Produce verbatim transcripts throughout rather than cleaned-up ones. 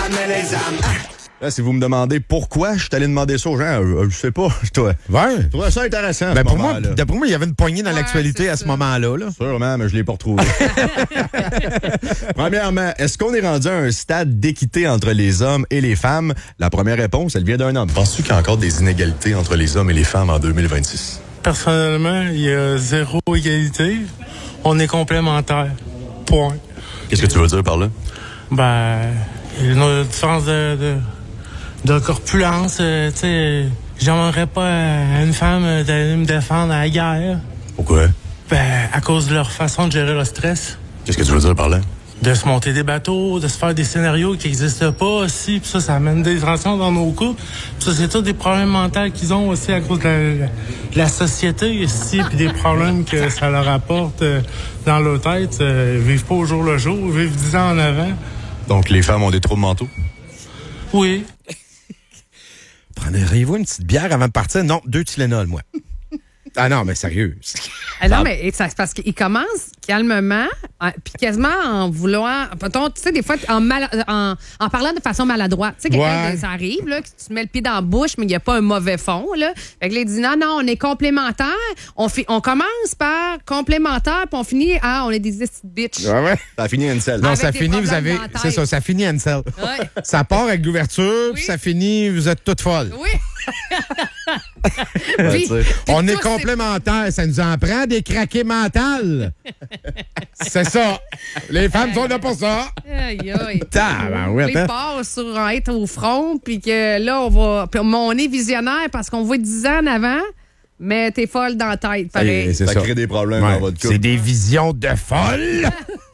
et les hommes. Ah. Là, si vous me demandez pourquoi, je suis allé demander ça aux gens, euh, je sais pas. Toi. Ouais. Je trouvais ça intéressant. Ben à ce pour moi, moment-là. d'après moi, il y avait une poignée dans Ouais, l'actualité c'est à ce ça. moment-là. Là. Sûrement, mais je l'ai pas retrouvé. Premièrement, est-ce qu'on est rendu à un stade d'équité entre les hommes et les femmes? La première réponse, elle vient d'un homme. Penses-tu qu'il y a encore des inégalités entre les hommes et les femmes en deux mille vingt-six? Personnellement, il y a zéro égalité. On est complémentaires. Point. Qu'est-ce que tu veux dire par là? Ben, il y a une différence de, de, de corpulence. Euh, tu sais, j'aimerais pas à une femme d'aller me défendre à la guerre. Pourquoi? Ben, à cause de leur façon de gérer le stress. Qu'est-ce que tu veux dire par là? De se monter des bateaux, de se faire des scénarios qui n'existent pas aussi. Puis ça, ça amène des tensions dans nos couples. Puis ça, c'est tous des problèmes mentaux qu'ils ont aussi à cause de la, de la société ici. Puis des problèmes que ça leur apporte euh, dans leur tête. Euh, ils vivent pas au jour le jour, ils vivent dix ans en avant. Donc, les femmes ont des troubles mentaux? Oui. Prendriez-vous une petite bière avant de partir? Non, deux Tylenol, moi. Ah non, mais sérieux. Ah non, mais ça, c'est parce qu'il commence calmement, hein, puis quasiment en vouloir. Peut-on, tu sais, des fois, en, mal, en, en parlant de façon maladroite. Tu sais, quelqu'un, Ouais. ça arrive, là, que tu mets le pied dans la bouche, mais il n'y a pas un mauvais fond, là. Fait que là, il dit non, non, on est complémentaires. On, fi- on commence par complémentaires, puis on finit à on est des petits bitches. Ouais, ouais. Ça a fini une selle. Non, Avec ça des finit, vous problèmes avez. dans la tête. C'est ça, ça finit Ansel. Ouais. Ça part avec l'ouverture, puis Oui. ça finit, vous êtes toutes folles. Oui. Ouais, Puis- tu sais. puis On est tous ces- complémentaires, ça nous en prend des craqués mentales. C'est ça. Les femmes sont là pour ça. Aïe, aïe. Tabarouette, Il hein? part sur un être au front, puis que là, on va. Puis on est visionnaire parce qu'on voit dix ans en avant, mais t'es folle dans la tête. Pareil. Et c'est Ça ça. crée des problèmes Ouais, dans votre couple. c'est des visions de folle.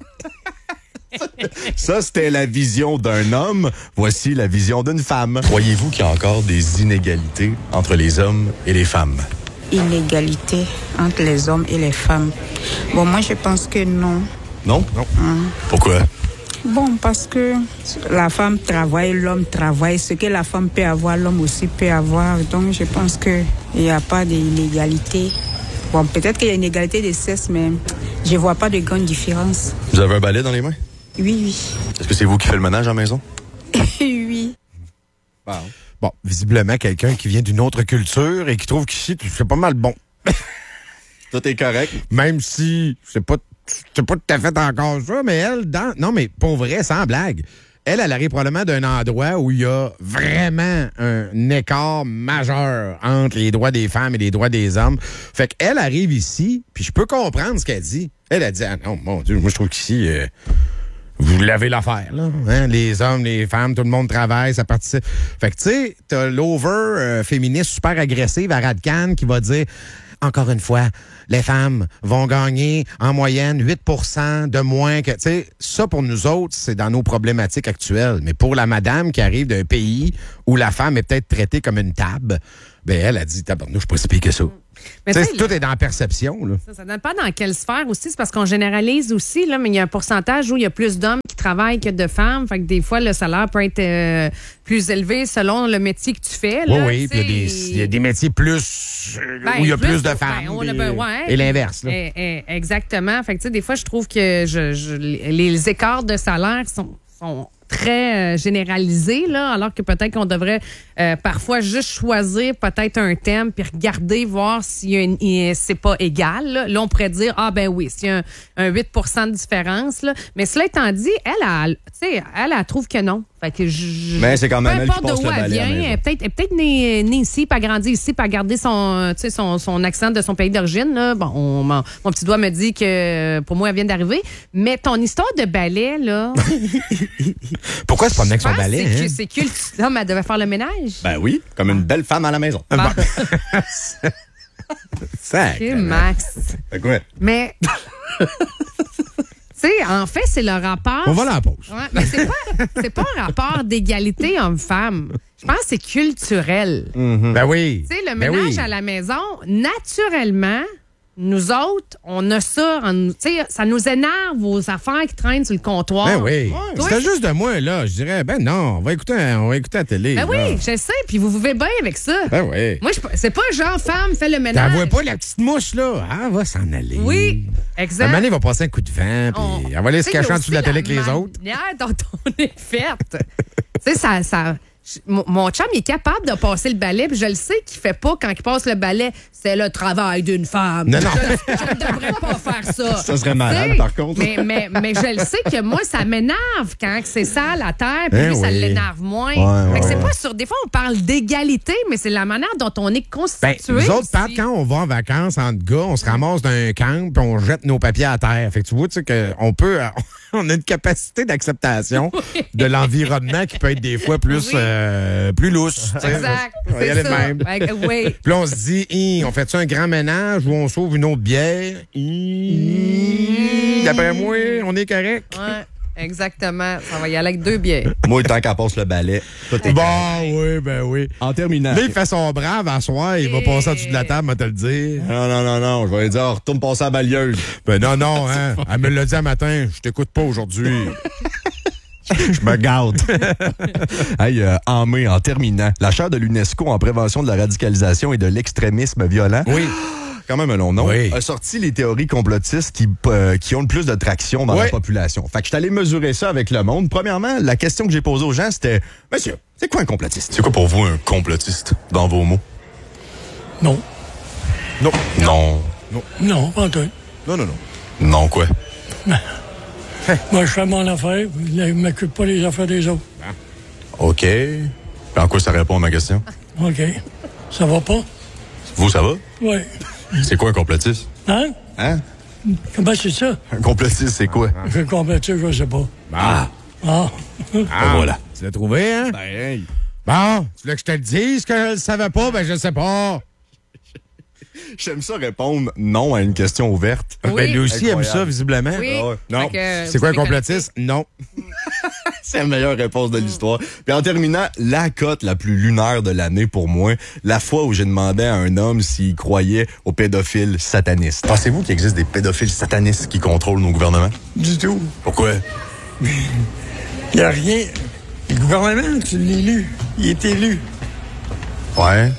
Ça, c'était la vision d'un homme. Voici la vision d'une femme. Croyez-vous qu'il y a encore des inégalités entre les hommes et les femmes? Inégalité entre les hommes et les femmes. Bon, moi, je pense que non. Non? Non. Pourquoi? Bon, parce que la femme travaille, l'homme travaille. Ce que la femme peut avoir, l'homme aussi peut avoir. Donc, je pense qu'il n'y a pas d'inégalité. Bon, peut-être qu'il y a une égalité de sexe, mais je ne vois pas de grande différence. Vous avez un balai dans les mains? Oui, oui. Est-ce que c'est vous qui faites le ménage à la maison? oui. Bon, visiblement, quelqu'un qui vient d'une autre culture et qui trouve qu'ici, c'est pas mal bon. Tout est correct. Même si c'est pas, c'est pas tout à fait encore ça, mais elle, dans. Non, mais pour vrai, sans blague. Elle, elle arrive probablement d'un endroit où il y a vraiment un écart majeur entre les droits des femmes et les droits des hommes. Fait qu'elle arrive ici, puis je peux comprendre ce qu'elle dit. Elle a dit, ah non, mon Dieu, moi je trouve qu'ici, euh, vous l'avez l'affaire, là. Hein? Les hommes, les femmes, tout le monde travaille, ça participe. Fait que, tu sais, t'as l'over euh, féministe super agressive à Radcan qui va dire, encore une fois, les femmes vont gagner en moyenne huit pour cent de moins que... Tu sais, ça, pour nous autres, c'est dans nos problématiques actuelles. Mais pour la madame qui arrive d'un pays où la femme est peut-être traitée comme une table, ben elle a dit, tabarnouche, je suis pas si pire que ça. Mais Tu sais, ça, tout là- est dans la perception, là. Ça, ça donne pas dans quelle sphère aussi. C'est parce qu'on généralise aussi, là, mais il y a un pourcentage où il y a plus d'hommes qui travaillent que de femmes. Fait que des fois, le salaire peut être euh, plus élevé selon le métier que tu fais. Oui, Là, oui. Puis il y a tu des- sais. il y, a des métiers plus... euh, Ben, où il y a plus plus, de de- femmes. ben, on a puis, ben, euh, ouais. Et l'inverse, là. Eh, eh, exactement. Fait que, tu sais, des fois, je trouve que je, je- les écarts de salaire sont, sont très euh, généralisés, là, alors que peut-être qu'on devrait euh, parfois juste choisir peut-être un thème puis regarder, voir si y a une- y- c'est pas égal. Là. Là, on pourrait dire, ah ben oui, s'il y a un, un huit pour cent de différence. Là. Mais cela étant dit, elle, elle, tu sais, elle, elle trouve que non. Fait que je, Mais c'est quand même peu elle qui importe passe d'où le elle balai à la vient, maison. elle est peut-être elle est peut-être née, née ici, pas grandi ici, pas gardé son, tu sais, son, son accent de son pays d'origine. Là. Bon, on- mon, mon petit doigt me dit que pour moi, elle vient d'arriver. Mais ton histoire de balai, là. Pourquoi se promener avec je son pense balai, que c'est hein? que- c'est culturel. Mais elle devait faire le ménage. Ben oui, comme une belle femme à la maison. Bon. Sac. Ok, Max. Fait quoi? Mais. Tu sais, en fait, c'est le rapport. On va à la pause. Ouais, mais c'est pas, c'est pas un rapport d'égalité homme-femme. Je pense que c'est culturel. Ben oui. Tu sais, le Ben ménage oui. à la maison, naturellement, nous autres, on a ça. en- Tu sais, ça nous énerve vos affaires qui traînent sur le comptoir. Ben oui. Toi, C'était juste de moi, là. Je dirais, ben non, on va écouter, on va écouter la télé. Ben là. oui, je sais, puis vous vivez bien avec ça. Ben oui. Moi, je, c'est pas genre femme fait le T'en ménage. vois pas la petite mouche, là? Ah, elle va s'en aller. Oui, Un exact. moment donné, il va passer un coup de vent, puis On- elle va aller se Tu sais, il y a cacher en dessous de la aussi télé avec les autres. manière dont on est faite. Tu sais, ça... ça Mon, mon chum, il est capable de passer le balai, puis je le sais qu'il fait pas quand il passe le balai. C'est le travail d'une femme. Non, non. Je, je ne devrais pas faire ça. Ça serait malade, T'sais, par contre. Mais, mais, mais je le sais que moi, ça m'énerve quand c'est ça la terre, puis Eh lui, ça oui. l'énerve moins. Ouais, fait que ouais, c'est ouais. pas sur. Des fois, on parle d'égalité, mais c'est la manière dont on est Ben, constitué. nous autres, Pat, aussi. quand on va en vacances entre gars, on se ramasse d'un camp puis on jette nos papiers à terre. Fait que tu vois, tu sais, qu'on peut. On a une capacité d'acceptation de l'environnement qui peut être des fois plus, Oui. euh, plus lousse. tu sais. Exact. On va y C'est aller de ça. même. Fait que, oui. Puis là, on se dit, Hi, on fait-tu un grand ménage ou on sauve une autre bière? Hi, D'après moi, on est correct. Ouais, exactement. Ça va y aller avec deux bières. Moi, tant qu'elle passe le balai, tout est Bon, correct. oui, ben oui. En terminant. Là, il fait son brave à soir, il va Et- passer au-dessus de la table, va te le dire. Non, non, non, non, je vais lui dire, retourne passer à la balieuse. Ben non, non, hein. Elle me l'a dit un matin, je t'écoute pas aujourd'hui. Je me garde. Hey, euh, en mai, en terminant, la chaire de l'UNESCO en prévention de la radicalisation et de l'extrémisme violent. Oui. Quand même un long nom, Oui. a sorti les théories complotistes qui, euh, qui ont le plus de traction dans Oui. la population. Fait que je suis allé mesurer ça avec le monde. Premièrement, la question que j'ai posée aux gens, c'était « Monsieur, c'est quoi un complotiste? » C'est quoi pour vous un complotiste, dans vos mots? Non. Non. Non. Non, pas toi. Non, non, non. Non, quoi? Moi, je fais mon affaire. Je ne m'occupe pas des affaires des autres. OK. Puis en quoi ça répond à ma question? OK. Ça va pas? Vous, ça va? Oui. C'est quoi un complotiste? Hein? Hein? Comment c'est ça? Un complotiste, c'est quoi? Je vais compléter, je sais pas. Ah! Ah. Ah, voilà. Tu l'as trouvé, hein? Ben, hey. Bon, tu veux que je te le dise que je le savais pas? Ben, je sais pas. J'aime ça répondre non à une question ouverte. Oui. Ben, lui aussi aime Incroyable. ça, visiblement. Oui. Ah ouais. Non. Fait que, C'est quoi un vous les complotiste? Non. C'est la meilleure réponse de l'histoire. Puis en terminant, la cote la plus lunaire de l'année pour moi, la fois où j'ai demandé à un homme s'il croyait aux pédophiles satanistes. Pensez-vous qu'il existe des pédophiles satanistes qui contrôlent nos gouvernements? Du tout. Pourquoi? Il n'y a rien. Le gouvernement, tu l'as élu. Il est élu. Ouais.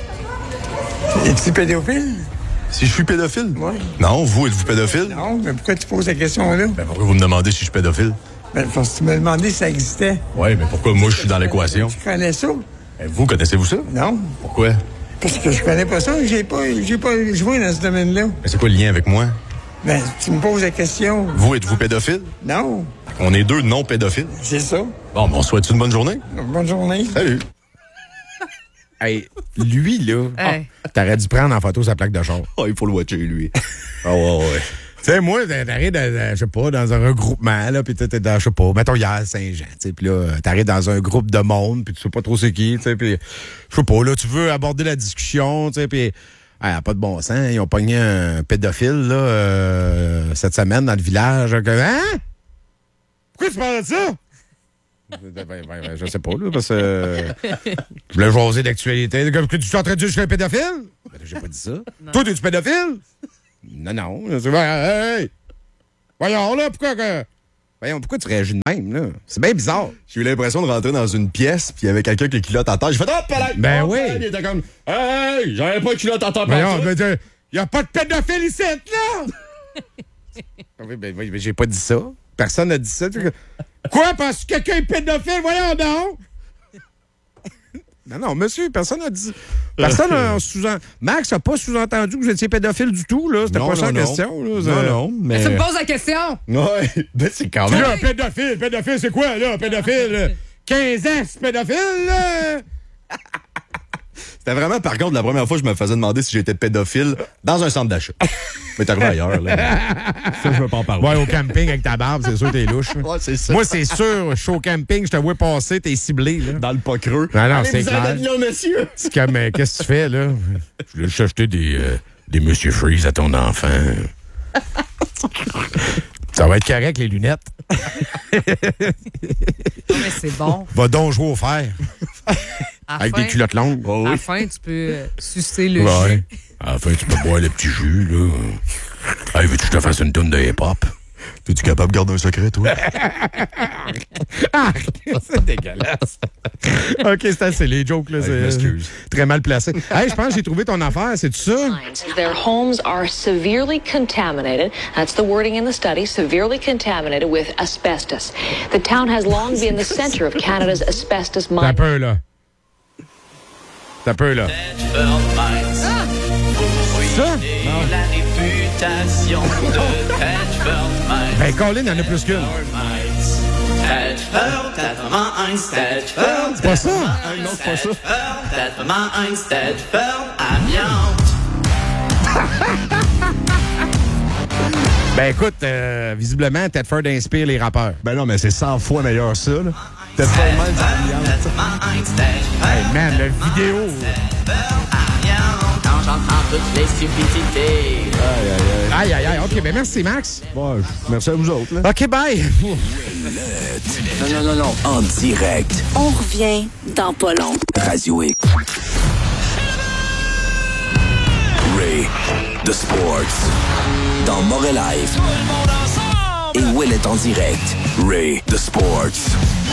Es-tu pédophile? Si je suis pédophile? Ouais. Non, vous, êtes-vous pédophile? Non, mais pourquoi tu poses la question-là? Ben pourquoi vous me demandez si je suis pédophile? Ben, parce que tu m'as demandé si ça existait. Ouais, mais pourquoi moi je suis dans l'équation? Tu connais ça? Ben, vous, connaissez-vous ça? Non. Pourquoi? Parce que je connais pas ça. J'ai pas, j'ai pas joué dans ce domaine-là. Ben, c'est quoi le lien avec moi? Ben, tu me poses la question. Vous, êtes-vous pédophile? Non. On est deux non pédophiles. C'est ça. Bon, ben, on souhaite une bonne journée? Bonne journée. Salut! Hey, lui, là, Hey. t'aurais dû prendre en photo sa plaque de char. Oh, il faut le watcher, lui. Ah ouais, ouais. Tu sais, moi, t'arrives, dans, dans, je sais pas, dans un regroupement, là, puis t'es dans, je sais pas, mettons hier à Saint-Jean, tu sais, puis là, t'arrives dans un groupe de monde, puis tu sais pas trop c'est qui, tu sais, puis je sais pas, là, tu veux aborder la discussion, tu sais, puis ah, pas de bon sens, ils ont pogné un pédophile, là, euh, cette semaine dans le village, que, hein? Pourquoi tu parles de ça? Ben, ben, ben, je sais pas, là, parce que euh, je voulais jaser d'actualité. Comme que tu es en train de dire que je suis un pédophile? Ben, j'ai pas dit ça. Toi, t'es-tu pédophile? Non, non. C'est hey, hey! Voyons, là, pourquoi que. Voyons, pourquoi tu réagis de même, là? C'est bien bizarre. J'ai eu l'impression de rentrer dans une pièce, puis il y avait quelqu'un qui culotte à terre. J'ai fait, oh, palais! Ben oh, oui. palais! Il était comme, hey, j'avais pas de culotte à terre. Voyons, ben, il n'y a pas de pédophile ici, là! Ah oui, ben, oui, ben, j'ai pas dit ça. Personne n'a dit ça. Quoi? Parce que quelqu'un est pédophile? Voyons donc! Non, non, monsieur, personne n'a dit. Personne n'a sous-entendu. Max n'a pas sous-entendu que vous étiez pédophile du tout, là. C'était Non, pas ça la non, non. question, là. Non, Ça- non, mais. Tu me poses la question. Ouais, ben c'est quand même. Là, pédophile, pédophile, c'est quoi, là, pédophile? quinze ans, c'est pédophile, là? C'était vraiment, par contre, la première fois que je me faisais demander si j'étais pédophile dans un centre d'achat. Mais t'es arrivé ailleurs, là. Ça, je veux pas en parler. Ouais, au camping avec ta barbe, c'est sûr que t'es louche. Ouais, c'est ça. Moi, c'est sûr, je suis au camping, je te vois passer, t'es ciblé, là. Dans le pas creux. Non, non, Allez, c'est vous clair. en êtes là, monsieur. C'est comme, euh, qu'est-ce que tu fais, là? Je voulais juste acheter des, euh, des Monsieur Freeze à ton enfant. Ça va être correct, les lunettes. Non, mais c'est bon. Va donc jouer au fer. À la Avec fin- des culottes longues. Oh, À la oui. fin, tu peux euh, sucer le Ouais. jus. À la fin, tu peux boire le petit jus, là. Hey, veux-tu que je te fasse une toune de hip-hop? T'es-tu capable de garder un secret, toi? Ah, c'est dégueulasse. OK, c'est assez. Les jokes, là, Hey, c'est m'excuse. très mal placé. Hey, je pense que j'ai trouvé ton affaire. C'est tout ça? Their homes are severely contaminated. That's the wording in the study, severely contaminated with asbestos. The town has long been the center of Canada's asbestos T'as un mining. peu, là. T'as un peu, là. Ça? La réputation de Tedford Mines. Ben, Colin, il y en a plus qu'une. Tedford, Tedford Mines, Tedford. C'est pas ça? Non, c'est pas ça. Tedford Mines, Tedford, amiante. Ben, écoute, euh, visiblement, Tedford inspire les rappeurs. Ben non, mais c'est cent fois meilleur ça, là. T'as pas le même, ça Hey, man, la vidéo. Quand j'entends toutes les stupidités. Aïe, aïe, aïe. OK, ben merci, Max. Bon, merci à vous autres, là. OK, bye. Non, non, non, non. En direct. On revient dans pas long. Radio X. Ray, The Sports. Dans Montréal Live. Et Will est en direct. Ray, The Sports.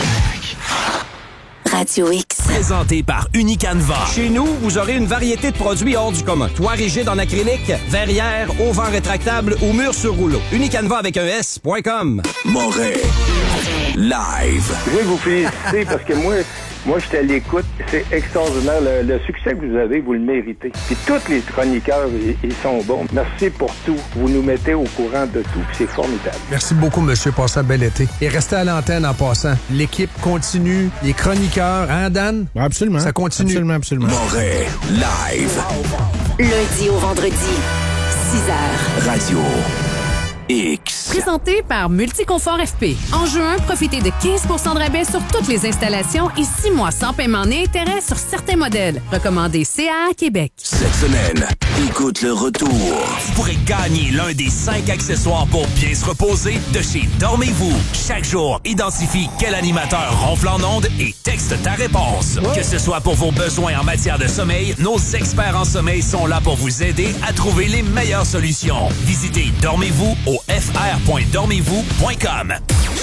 Radio X. Présenté par Unicanva. Chez nous, vous aurez une variété de produits hors du commun. Toit rigide en acrylique, verrière, auvent rétractable ou mur sur rouleau. Unicanva avec un S point com. Montréal Live. Je veux vous féliciter parce que moi, moi, j'étais à l'écoute. C'est extraordinaire. Le, le succès que vous avez, vous le méritez. Puis tous les chroniqueurs, ils, ils sont bons. Merci pour tout. Vous nous mettez au courant de tout. Puis c'est formidable. Merci beaucoup, monsieur. Passez un bel été. Et restez à l'antenne en passant. L'équipe continue. Les chroniqueurs, hein, Dan? Absolument. Ça continue. Absolument, absolument. Montréal Live. Lundi au vendredi, six heures. Radio X. Présenté par Multiconfort F P. En juin, profitez de quinze pour cent de rabais sur toutes les installations et six mois sans paiement ni intérêt sur certains modèles. Recommandé C A A Québec. Cette semaine, écoute le retour. Vous pourrez gagner l'un des cinq accessoires pour bien se reposer de chez Dormez-vous. Chaque jour, identifie quel animateur ronfle en ondes et texte ta réponse. Que ce soit pour vos besoins en matière de sommeil, nos experts en sommeil sont là pour vous aider à trouver les meilleures solutions. Visitez Dormez-vous au f r point dormez vous point com.